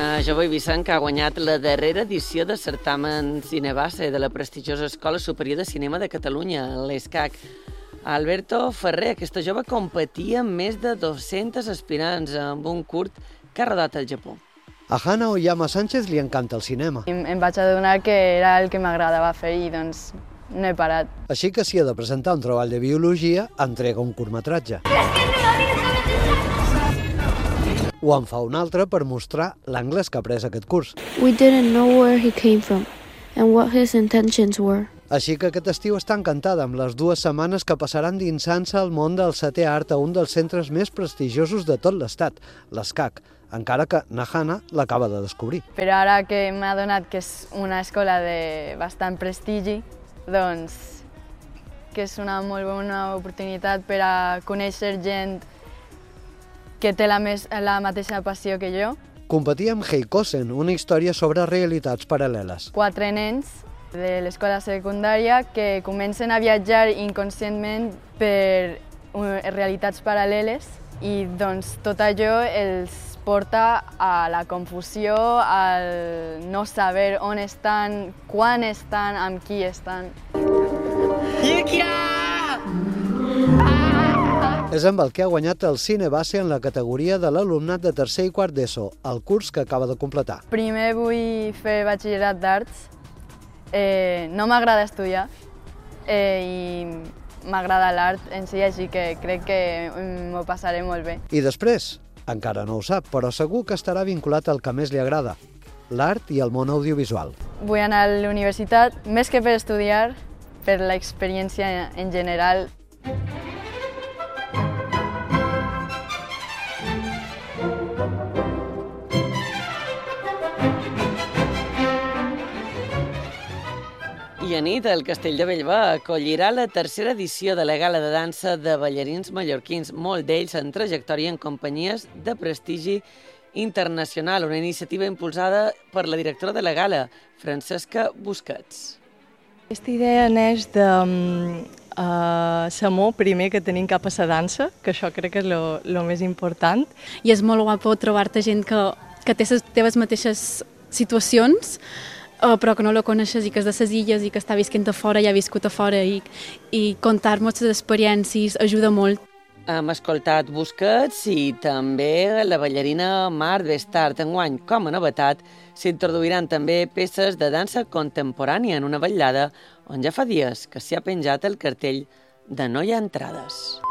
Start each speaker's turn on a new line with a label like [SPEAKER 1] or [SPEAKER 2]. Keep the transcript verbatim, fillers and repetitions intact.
[SPEAKER 1] Una jove eivissenca que ha guanyat la darrera edició de certamen Cinebase de la prestigiosa Escola Superior de Cinema de Catalunya, l'ESCAC. Alberto Ferrer, aquesta jove competia amb més de dos-cents aspirants amb un curt que ha rodat al Japó.
[SPEAKER 2] A Hana Oyama Sánchez li encanta el cinema.
[SPEAKER 3] Em vaig adonar que era el que m'agradava fer i doncs no he parat.
[SPEAKER 2] Així que si ha de presentar un treball de biologia, entrega un curtmetratge. O en fa un altre per mostrar l'anglès que ha après aquest curs.
[SPEAKER 4] We didn't know where he came from and what his intentions were.
[SPEAKER 2] Així que aquest estiu està encantada amb les dues setmanes que passaran dinsant-se al món del setè art a un dels centres més prestigiosos de tot l'estat, l'ESCAC, encara que Nahana l'acaba de descobrir.
[SPEAKER 3] Però ara que m'ha donat que és una escola de bastant prestigi, doncs que és una molt bona oportunitat per a conèixer gent que té la, més, la mateixa passió que jo.
[SPEAKER 2] Competia amb Heikosen, una història sobre realitats paral·leles.
[SPEAKER 3] Quatre nens de l'escola secundària que comencen a viatjar inconscientment per realitats paral·leles i doncs tot allò els porta a la confusió, al no saber on estan, quan estan, amb qui estan.
[SPEAKER 2] És amb el que ha guanyat el Cinebase en la categoria de l'alumnat de tercer i quart d'ESO, el curs que acaba de completar.
[SPEAKER 3] Primer vull fer batxillerat d'arts. Eh, no m'agrada estudiar eh, i m'agrada l'art en si, així que crec que m'ho passaré molt bé.
[SPEAKER 2] I després? Encara no ho sap, però segur que estarà vinculat al que més li agrada, l'art i el món audiovisual.
[SPEAKER 3] Vull anar a la universitat, més que per estudiar, per l'experiència en general.
[SPEAKER 1] I a nit, el Castell de Bellver acollirà la tercera edició de la gala de dansa de ballarins mallorquins, molt d'ells en trajectòria en companyies de prestigi internacional, una iniciativa impulsada per la directora de la gala, Francesca Busquets.
[SPEAKER 5] Aquesta idea neix de uh, l'amor primer que tenim cap a la dansa, que això crec que és el més important.
[SPEAKER 6] I és molt guapo trobar-te gent que, que té les teves mateixes situacions, Uh, però que no la coneixes i que és de les illes i que està visquent a fora i ha viscut a fora i, i contar-nos les experiències ajuda molt.
[SPEAKER 1] Hem escoltat Busquets i també la ballarina Mar Bestart. Enguany, com a novetat, s'introduiran també peces de dansa contemporània en una vetllada on ja fa dies que s'hi ha penjat el cartell de no hi ha entrades.